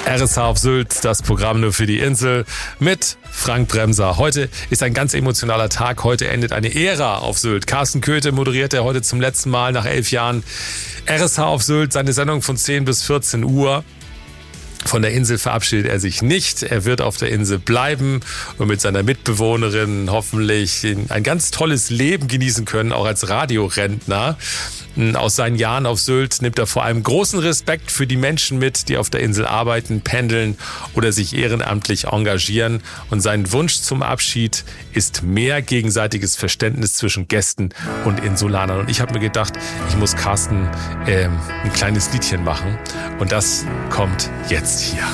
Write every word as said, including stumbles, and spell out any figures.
R S H auf Sylt, das Programm nur für die Insel mit Frank Bremser. Heute ist ein ganz emotionaler Tag. Heute endet eine Ära auf Sylt. Carsten Köthe moderiert er heute zum letzten Mal nach elf Jahren R S H auf Sylt, seine Sendung von zehn bis vierzehn Uhr. Von der Insel verabschiedet er sich nicht. Er wird auf der Insel bleiben und mit seiner Mitbewohnerin hoffentlich ein ganz tolles Leben genießen können, auch als Radiorentner. Aus seinen Jahren auf Sylt nimmt er vor allem großen Respekt für die Menschen mit, die auf der Insel arbeiten, pendeln oder sich ehrenamtlich engagieren. Und sein Wunsch zum Abschied ist mehr gegenseitiges Verständnis zwischen Gästen und Insulanern. Und ich habe mir gedacht, ich muss Carsten ähm, ein kleines Liedchen machen. Und das kommt jetzt hier.